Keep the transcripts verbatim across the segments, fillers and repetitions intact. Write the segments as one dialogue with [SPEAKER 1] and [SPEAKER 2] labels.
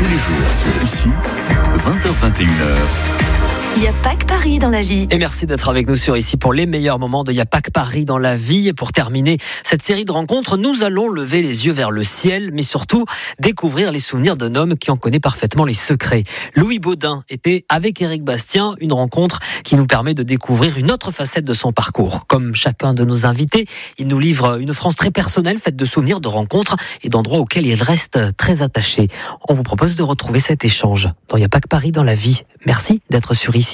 [SPEAKER 1] Tous les jours sur Ici, vingt heures vingt et une heures.
[SPEAKER 2] Il n'y a pas que Paris dans la vie.
[SPEAKER 3] Et merci d'être avec nous sur Ici pour les meilleurs moments de Il n'y a pas que Paris dans la vie. Et pour terminer cette série de rencontres, nous allons lever les yeux vers le ciel, mais surtout découvrir les souvenirs d'un homme qui en connaît parfaitement les secrets. Louis Baudin était avec Éric Bastien, une rencontre qui nous permet de découvrir une autre facette de son parcours. Comme chacun de nos invités, il nous livre une France très personnelle, faite de souvenirs, de rencontres et d'endroits auxquels il reste très attaché. On vous propose de retrouver cet échange dans Il n'y a pas que Paris dans la vie. Merci d'être sur Ici.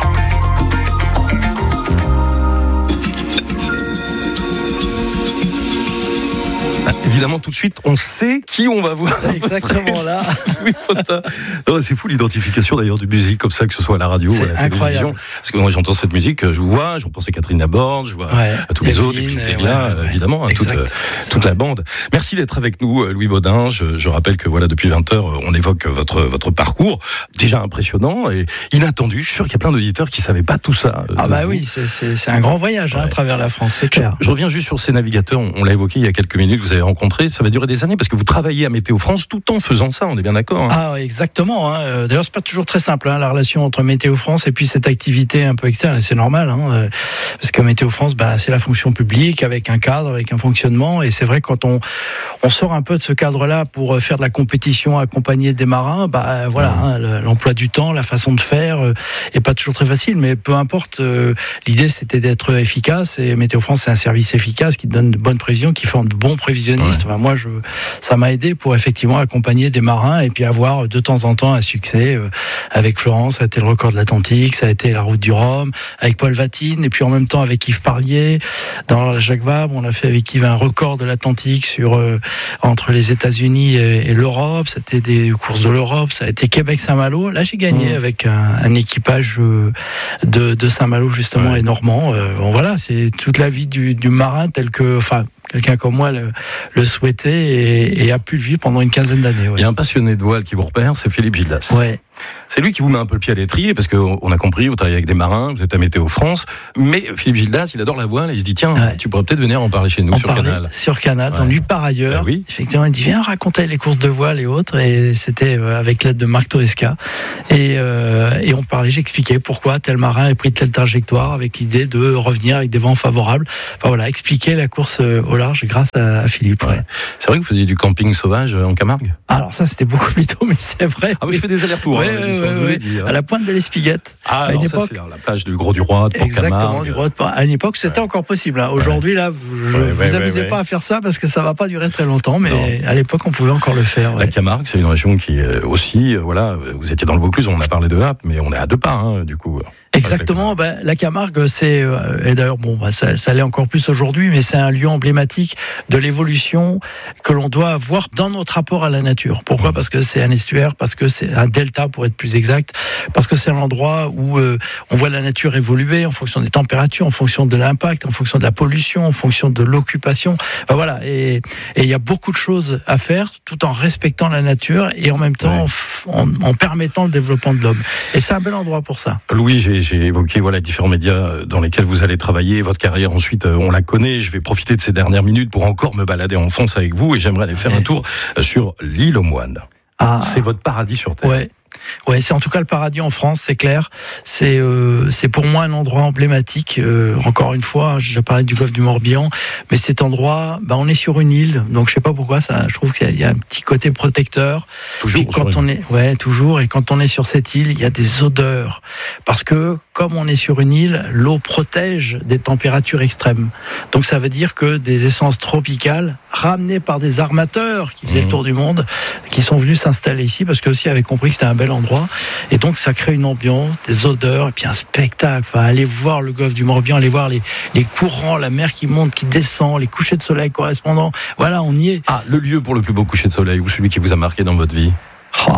[SPEAKER 4] Bah, évidemment, tout de suite, on sait qui on va voir.
[SPEAKER 3] Exactement là.
[SPEAKER 4] Oui, non, c'est fou l'identification d'ailleurs du musique comme ça, que ce soit à la radio ou à la
[SPEAKER 3] incroyable.
[SPEAKER 4] télévision. Parce que moi, j'entends cette musique, je vous vois, je repense à Catherine Laborde, je vois ouais, à tous les autres, et puis Delia, ouais, ouais, évidemment, hein, toute, toute la bande. Merci d'être avec nous, Louis Baudin. Je, je rappelle que voilà, depuis vingt heures, on évoque votre votre parcours, déjà impressionnant et inattendu. Je suis sûr qu'il y a plein d'auditeurs qui savaient pas tout ça.
[SPEAKER 5] Ah bah
[SPEAKER 4] vous.
[SPEAKER 5] oui, c'est, c'est, c'est un grand voyage hein, ouais. à travers la France, c'est clair.
[SPEAKER 4] Je, je reviens juste sur ces navigateurs, on, on l'a évoqué il y a quelques minutes, vous avez rencontré, ça va durer des années parce que vous travaillez à Météo France tout en faisant ça, on est bien d'accord hein.
[SPEAKER 5] Ah exactement, hein. D'ailleurs c'est pas toujours très simple hein, la relation entre Météo France et puis cette activité un peu externe, c'est normal hein, parce que Météo France bah, c'est la fonction publique avec un cadre, avec un fonctionnement et c'est vrai quand on, on sort un peu de ce cadre-là pour faire de la compétition, accompagner des marins, bah voilà, hein, l'emploi du temps, la façon de faire euh, est pas toujours très facile, mais peu importe, euh, l'idée c'était d'être efficace et Météo France c'est un service efficace qui donne de bonnes prévisions, qui forme de bons prévisionnistes. Ouais. Enfin, moi je, ça m'a aidé pour effectivement accompagner des marins et puis avoir de temps en temps un succès. Euh, avec Florence, ça a été le record de l'Atlantique, ça a été la route du Rhum, avec Paul Vatine et puis en même temps avec Yves Parlier dans la Jacques Vabre, on a fait avec Yves un record de l'Atlantique sur euh, entre les États-Unis et, et l'Europe. C'était des courses de l'Europe, ça a été Québec-Saint-Malo. Là, j'ai gagné mmh. avec un, un équipage euh, de, de Saint-Malo justement ouais. et normand. Euh, bon, voilà, c'est toute la vie du, du marin tel que, enfin. Quelqu'un comme moi le, le souhaitait et, et a pu le vivre pendant une quinzaine d'années. Ouais.
[SPEAKER 4] Il y a un passionné de voile qui vous repère, c'est Philippe Gildas.
[SPEAKER 5] Ouais.
[SPEAKER 4] C'est lui qui vous met un peu le pied à l'étrier, parce qu'on a compris, vous travaillez avec des marins, vous êtes à Météo France, mais Philippe Gildas, il adore la voile, et il se dit, tiens, ouais. tu pourrais peut-être venir en parler chez nous
[SPEAKER 5] en
[SPEAKER 4] sur Canal.
[SPEAKER 5] Sur Canal, ouais. on lui par ailleurs,
[SPEAKER 4] bah oui.
[SPEAKER 5] effectivement, il dit, viens raconter les courses de voile et autres, et c'était avec l'aide de Marc Toresca, et, euh, et on parlait, j'expliquais pourquoi tel marin a pris telle trajectoire, avec l'idée de revenir avec des vents favorables, enfin voilà, expliquer la course au large grâce à, à Philippe. Ouais.
[SPEAKER 4] Ouais. C'est vrai que vous faisiez du camping sauvage en Camargue ?
[SPEAKER 5] Alors ça, c'était beaucoup plus tôt, mais c'est vrai.
[SPEAKER 4] Ah oui, je fais des allers-retours,
[SPEAKER 5] ouais,
[SPEAKER 4] hein,
[SPEAKER 5] ouais, ouais, ouais. Dire. À la pointe de l'Espiguette.
[SPEAKER 4] Ah,
[SPEAKER 5] à une
[SPEAKER 4] alors
[SPEAKER 5] époque,
[SPEAKER 4] ça, c'est la plage du Gros du Roi, de Port-Camargue.
[SPEAKER 5] Exactement, du Gros de Port. À une époque, c'était ouais. encore possible. Hein. Aujourd'hui, là, vous ne ouais, vous ouais, amusez ouais, pas ouais. à faire ça parce que ça va pas durer très longtemps, mais non. à l'époque, on pouvait encore le faire. Ouais.
[SPEAKER 4] La Camargue, c'est une région qui aussi, voilà, vous étiez dans le Vaucluse, on a parlé de Happe, mais on est à deux pas, hein, du coup.
[SPEAKER 5] Exactement, ben, la Camargue, c'est, euh, et d'ailleurs, bon, bah, ça, ça l'est encore plus aujourd'hui, mais c'est un lieu emblématique de l'évolution que l'on doit avoir dans notre rapport à la nature. Pourquoi ? Parce que c'est un estuaire, parce que c'est un delta, pour être plus exact, parce que c'est un endroit où euh, on voit la nature évoluer en fonction des températures, en fonction de l'impact, en fonction de la pollution, en fonction de l'occupation. Enfin, voilà, et il y a beaucoup de choses à faire, tout en respectant la nature et en même temps ouais. en, en permettant le développement de l'homme. Et c'est un bel endroit pour ça.
[SPEAKER 4] Louis, j'ai J'ai évoqué voilà, différents médias dans lesquels vous allez travailler. Votre carrière, ensuite, on la connaît. Je vais profiter de ces dernières minutes pour encore me balader en France avec vous et j'aimerais aller faire un tour sur l'île aux Moines. Ah. C'est votre paradis sur Terre.
[SPEAKER 5] Ouais. Ouais, c'est en tout cas le paradis en France, c'est clair. C'est euh, c'est pour moi un endroit emblématique. Euh, encore une fois, hein, j'ai déjà parlé du golfe du Morbihan, mais cet endroit, bah, on est sur une île, donc je sais pas pourquoi ça. Je trouve qu'il y a, il y a un petit côté protecteur.
[SPEAKER 4] Toujours.
[SPEAKER 5] Et quand on est, ouais, toujours. Et quand on est sur cette île, il y a des odeurs, parce que comme on est sur une île, l'eau protège des températures extrêmes. Donc ça veut dire que des essences tropicales ramenées par des armateurs qui faisaient mmh. le tour du monde, qui sont venus s'installer ici, parce que aussi avaient compris que c'était un bel endroit, et donc ça crée une ambiance, des odeurs, et puis un spectacle. Enfin, aller voir le golfe du Morbihan, aller voir les, les courants, la mer qui monte, qui descend, les couchers de soleil correspondants. Voilà, on y est.
[SPEAKER 4] Ah, le lieu pour le plus beau coucher de soleil, ou celui qui vous a marqué dans votre vie ?
[SPEAKER 5] Oh.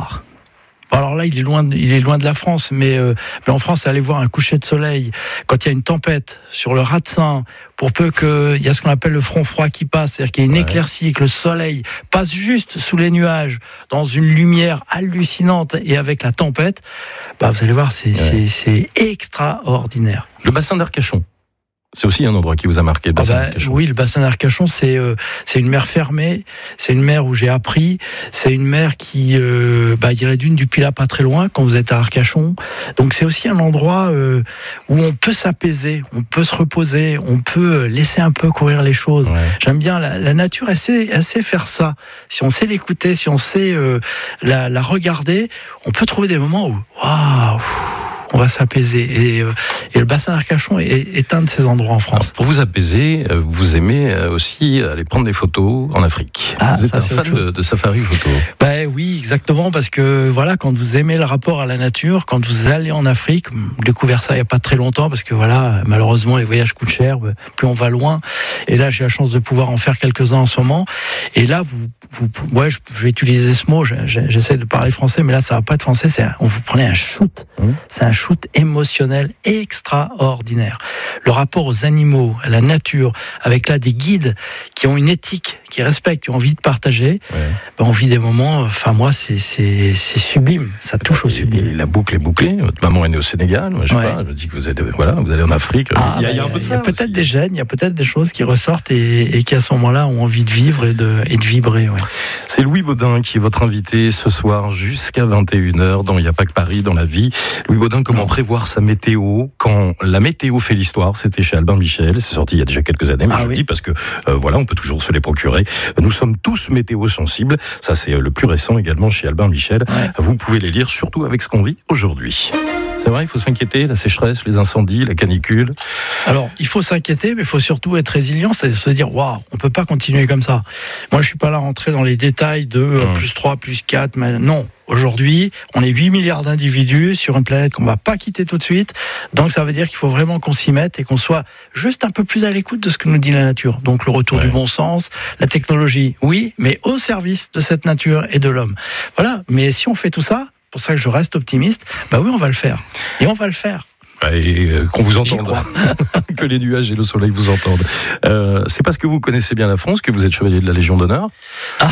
[SPEAKER 5] Alors là, il est loin, de, il est loin de la France, mais, euh, mais en France, aller voir un coucher de soleil quand il y a une tempête sur le Ratsin, pour peu qu'il y a ce qu'on appelle le front froid qui passe, c'est-à-dire qu'il y a une ouais. éclaircie, que le soleil passe juste sous les nuages, dans une lumière hallucinante, et avec la tempête, bah vous allez voir, c'est, ouais. c'est, c'est extraordinaire.
[SPEAKER 4] Le bassin d'Arcachon. C'est aussi un endroit qui vous a marqué, le bassin
[SPEAKER 5] ah bah,
[SPEAKER 4] d'Arcachon.
[SPEAKER 5] Oui, le bassin d'Arcachon, c'est euh, c'est une mer fermée, c'est une mer où j'ai appris, c'est une mer qui, euh, bah, il y a la dune du Pilat pas très loin quand vous êtes à Arcachon. Donc c'est aussi un endroit euh, où on peut s'apaiser, on peut se reposer, on peut laisser un peu courir les choses. Ouais. J'aime bien la, la nature, elle sait, elle sait faire ça. Si on sait l'écouter, si on sait euh, la, la regarder, on peut trouver des moments où waouh, on va s'apaiser. Et, euh, et le bassin d'Arcachon est, est un de ces endroits en France.
[SPEAKER 4] Alors, pour vous apaiser, vous aimez aussi aller prendre des photos en Afrique.
[SPEAKER 5] Ah,
[SPEAKER 4] vous êtes
[SPEAKER 5] ça,
[SPEAKER 4] un fan de, de safari photo.
[SPEAKER 5] Ben oui, exactement, parce que voilà, quand vous aimez le rapport à la nature, quand vous allez en Afrique, j'ai découvert ça il n'y a pas très longtemps, parce que voilà, malheureusement, les voyages coûtent cher, plus on va loin. Et là, j'ai la chance de pouvoir en faire quelques-uns en ce moment. Et là, vous, vous ouais, je, je vais utiliser ce mot, j'essaie de parler français, mais là, ça va pas être français, c'est un, on vous prenez un shoot. Mmh. C'est un shoot émotionnel extraordinaire. Le rapport aux animaux, à la nature, avec là des guides qui ont une éthique, qui respectent, qui ont envie de partager, ouais. ben on vit des moments, enfin moi c'est, c'est, c'est sublime, ça touche au sublime.
[SPEAKER 4] Et la boucle est bouclée, votre maman est née au Sénégal, moi je sais ouais. pas, je dis que vous êtes, voilà, vous allez en Afrique,
[SPEAKER 5] ah, il y a,
[SPEAKER 4] ben,
[SPEAKER 5] y a un peu de ça. Il y a peut-être des gènes, il y a peut-être des choses qui ressortent et, et qui à ce moment-là ont envie de vivre et de, et de vibrer. Ouais.
[SPEAKER 4] C'est Louis Baudin qui est votre invité ce soir jusqu'à vingt et une heures dans Il n'y a pas que Paris dans la vie. Louis Baudin, comment non. prévoir sa météo quand la météo fait l'histoire? C'était chez Albin Michel, c'est sorti il y a déjà quelques années, mais ah je oui. le dis parce que euh, voilà, on peut toujours se les procurer. Nous sommes tous météo sensibles, ça c'est le plus récent également chez Albin Michel. Ouais. Vous pouvez les lire surtout avec ce qu'on vit aujourd'hui. C'est vrai, il faut s'inquiéter, la sécheresse, les incendies, la canicule.
[SPEAKER 5] Alors, il faut s'inquiéter, mais il faut surtout être résilient, c'est se dire, waouh, on peut pas continuer comme ça. Moi, je suis pas là à rentrer dans les détails de euh, mmh. plus trois, plus quatre, mais non. Aujourd'hui, on est huit milliards d'individus sur une planète qu'on va pas quitter tout de suite. Donc, ça veut dire qu'il faut vraiment qu'on s'y mette et qu'on soit juste un peu plus à l'écoute de ce que nous dit la nature. Donc, le retour ouais. du bon sens, la technologie, oui, mais au service de cette nature et de l'homme. Voilà. Mais si on fait tout ça, c'est pour ça que je reste optimiste, bah oui, on va le faire. Et on va le faire.
[SPEAKER 4] Et qu'on vous entende, que les nuages et le soleil vous entendent. Euh, c'est parce que vous connaissez bien la France que vous êtes chevalier de la Légion d'honneur.
[SPEAKER 5] Ah,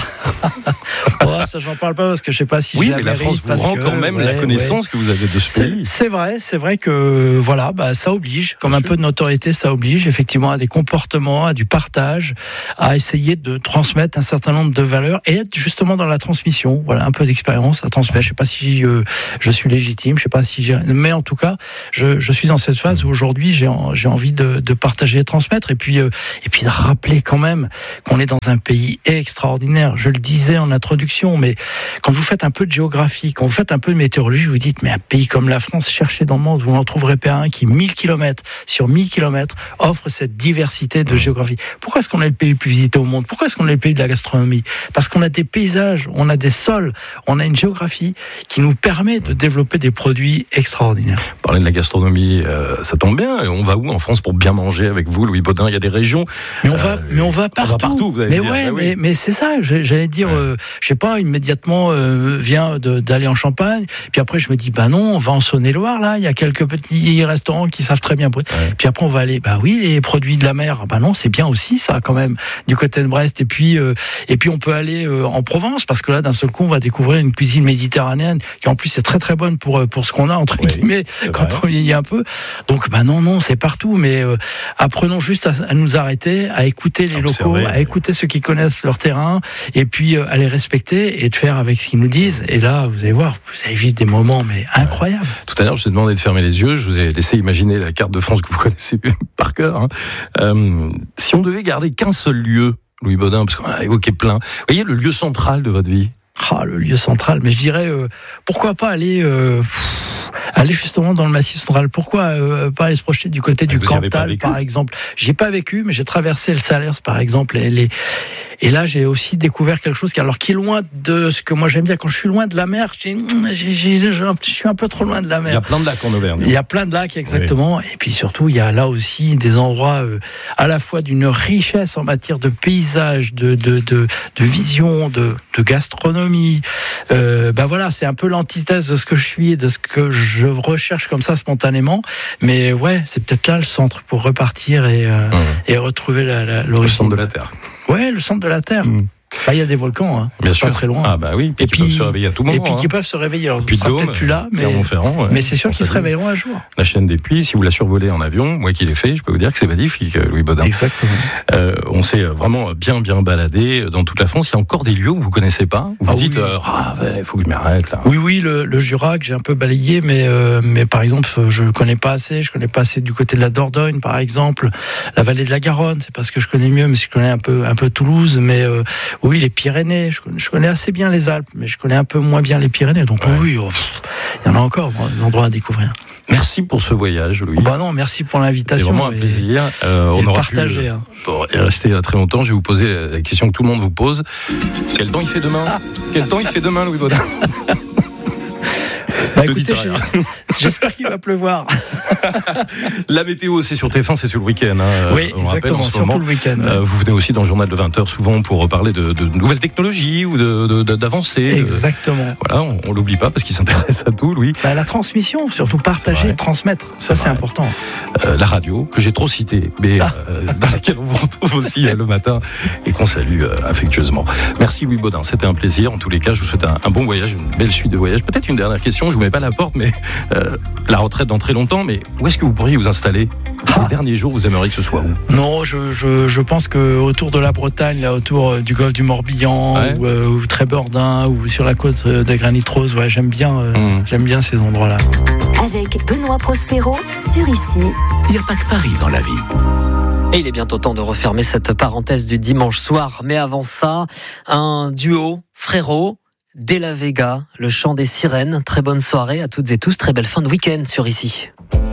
[SPEAKER 5] oh, ça j'en parle pas parce que je sais pas si.
[SPEAKER 4] Oui,
[SPEAKER 5] je
[SPEAKER 4] mais la France vous rend
[SPEAKER 5] que,
[SPEAKER 4] quand même
[SPEAKER 5] ouais,
[SPEAKER 4] la connaissance ouais. que vous avez de ce
[SPEAKER 5] c'est,
[SPEAKER 4] pays.
[SPEAKER 5] C'est vrai, c'est vrai que voilà, bah ça oblige, comme bien un sûr. peu de notoriété, ça oblige effectivement à des comportements, à du partage, à essayer de transmettre un certain nombre de valeurs et être justement dans la transmission. Voilà, un peu d'expérience à transmettre. Je sais pas si euh, je suis légitime, je sais pas si j'ai, mais en tout cas, je je suis dans cette phase où aujourd'hui j'ai, j'ai envie de, de partager et transmettre et puis, euh, et puis de rappeler quand même qu'on est dans un pays extraordinaire. Je le disais en introduction, mais quand vous faites un peu de géographie, quand vous faites un peu de météorologie, vous vous dites, mais un pays comme la France, cherchez dans le monde, vous n'en trouverez pas un qui, mille kilomètres sur mille kilomètres, offre cette diversité de géographie. Pourquoi est-ce qu'on est le pays le plus visité au monde? Pourquoi est-ce qu'on est le pays de la gastronomie? Parce qu'on a des paysages, on a des sols, on a une géographie qui nous permet de développer des produits extraordinaires.
[SPEAKER 4] Parler de la gastronomie, Euh, ça tombe bien. On va où en France pour bien manger avec vous, Louis Baudin? Il y a des régions.
[SPEAKER 5] Mais on va, euh, mais on va partout. On va partout vous allez mais dire. ouais, ah, oui. mais, mais c'est ça. J'allais dire, ouais. euh, je sais pas, immédiatement euh, vient de, d'aller en Champagne. Puis après, je me dis, bah non, on va en Saône-et-Loire. Là, il y a quelques petits restaurants qui savent très bien. Ouais. Puis après, on va aller, bah oui, les produits de la mer. Bah non, c'est bien aussi ça quand même du côté de Brest. Et puis, euh, et puis on peut aller euh, en Provence parce que là, d'un seul coup, on va découvrir une cuisine méditerranéenne qui en plus est très très bonne pour pour ce qu'on a entre oui, guillemets quand on vieillit un peu. Donc, bah non, non, c'est partout, mais euh, apprenons juste à, à nous arrêter, à écouter les Observer, locaux, à écouter ceux qui connaissent leur terrain, et puis euh, à les respecter et de faire avec ce qu'ils nous disent. Et là, vous allez voir, vous allez vivre des moments mais incroyables. Ouais.
[SPEAKER 4] Tout à l'heure, je vous ai demandé de fermer les yeux, je vous ai laissé imaginer la carte de France que vous connaissez par cœur. Hein. Euh, si on devait garder qu'un seul lieu, Louis Baudin, parce qu'on a évoqué plein, vous voyez le lieu central de votre vie?
[SPEAKER 5] Ah, le lieu central, mais je dirais, euh, pourquoi pas aller... Euh, aller justement dans le Massif central. Pourquoi euh, pas aller se projeter du côté du Cantal, par exemple? J'y ai pas vécu, mais j'ai traversé le Salers, par exemple, et, les... et là j'ai aussi découvert quelque chose qui, alors qui est loin de ce que moi j'aime bien. Quand je suis loin de la mer, j'ai, j'ai, j'ai, je suis un peu trop loin de la mer.
[SPEAKER 4] Il y a plein de lacs en Auvergne.
[SPEAKER 5] Il y a plein de lacs, exactement. Oui. Et puis surtout, il y a là aussi des endroits euh, à la fois d'une richesse en matière de paysage, de de de, de vision, de, de gastronomie. Euh, ben voilà, c'est un peu l'antithèse de ce que je suis et de ce que je recherche comme ça spontanément, mais ouais, c'est peut-être là le centre pour repartir et, euh, mmh. et retrouver la, la, l'origine.
[SPEAKER 4] Le centre de la Terre.
[SPEAKER 5] Ouais, le centre de la Terre. Mmh. Bah, il y a des volcans, hein.
[SPEAKER 4] Bien
[SPEAKER 5] pas
[SPEAKER 4] sûr.
[SPEAKER 5] très loin.
[SPEAKER 4] Ah bah oui, et
[SPEAKER 5] puis
[SPEAKER 4] qui peuvent se réveiller à tout moment.
[SPEAKER 5] Et puis qui
[SPEAKER 4] hein.
[SPEAKER 5] peuvent se réveiller. Alors,
[SPEAKER 4] Puis
[SPEAKER 5] on sera
[SPEAKER 4] Dôme,
[SPEAKER 5] peut-être plus là, mais,
[SPEAKER 4] Clermont-Ferrand, ouais.
[SPEAKER 5] mais c'est sûr
[SPEAKER 4] On
[SPEAKER 5] qu'ils se
[SPEAKER 4] salue.
[SPEAKER 5] réveilleront un jour.
[SPEAKER 4] La chaîne des Puys, si vous la survolez en avion, moi qui l'ai fait, je peux vous dire que c'est magnifique, Louis Baudin.
[SPEAKER 5] Exactement.
[SPEAKER 4] Euh, on s'est vraiment bien bien baladé dans toute la France. Il y a encore des lieux où vous connaissez pas, où vous
[SPEAKER 5] Ah
[SPEAKER 4] dites
[SPEAKER 5] oui.
[SPEAKER 4] euh, ah il faut que je m'arrête là.
[SPEAKER 5] Oui, oui, le, le Jura que j'ai un peu balayé, mais euh, mais par exemple, je connais pas assez. Je connais pas assez du côté de la Dordogne, par exemple, la vallée de la Garonne. C'est parce que je connais mieux, mais je connais un peu un peu Toulouse. Mais euh, oui, les Pyrénées. Je connais, je connais assez bien les Alpes, mais je connais un peu moins bien les Pyrénées. Donc ouais. oui, oh, pff, il y en a encore des endroits à découvrir.
[SPEAKER 4] Merci pour ce voyage, Louis.
[SPEAKER 5] Bah non, merci pour l'invitation.
[SPEAKER 4] C'est vraiment un plaisir. Euh, on aura
[SPEAKER 5] partagé.
[SPEAKER 4] pu
[SPEAKER 5] hein.
[SPEAKER 4] pour rester là très longtemps. Je vais vous poser la question que tout le monde vous pose. Quel temps il fait demain ah. Quel temps il fait demain, Louis Baudin?
[SPEAKER 5] Bah écoutez, j'espère qu'il va pleuvoir.
[SPEAKER 4] La météo, c'est sur T F un, c'est sur le week-end. Hein.
[SPEAKER 5] Oui,
[SPEAKER 4] on rappelle en ce
[SPEAKER 5] surtout
[SPEAKER 4] moment.
[SPEAKER 5] Le week-end.
[SPEAKER 4] Euh, vous venez aussi dans le journal de vingt heures souvent pour reparler de, de nouvelles technologies ou de, de, de, d'avancées.
[SPEAKER 5] Exactement.
[SPEAKER 4] De, voilà, on, on l'oublie pas parce qu'il s'intéresse à tout, Louis.
[SPEAKER 5] Bah, la transmission, surtout partager, transmettre. Ça, c'est, c'est important.
[SPEAKER 4] Euh, la radio, que j'ai trop citée, mais ah. euh, dans laquelle on vous retrouve aussi euh, le matin et qu'on salue euh, affectueusement. Merci Louis Baudin, c'était un plaisir. En tous les cas, je vous souhaite un, un bon voyage, une belle suite de voyages. Peut-être une dernière question, je vous mets pas à la porte, mais euh, la retraite dans très longtemps, mais où est-ce que vous pourriez vous installer? Ah. Les derniers jours, vous aimeriez que ce soit où?
[SPEAKER 5] Non, je, je, je pense que autour de la Bretagne, là, autour du golfe du Morbihan, ouais. ou, euh, ou Trébordin, ou sur la côte de Granit Rose, ouais, j'aime bien, euh, mmh. j'aime bien ces endroits-là.
[SPEAKER 2] Avec Benoît Prospero sur Ici.
[SPEAKER 1] Il n'y a pas que Paris dans la vie.
[SPEAKER 3] Et il est bientôt temps de refermer cette parenthèse du dimanche soir. Mais avant ça, un duo, frérot, De La Vega, le chant des sirènes. Très bonne soirée à toutes et tous, très belle fin de week-end sur Ici.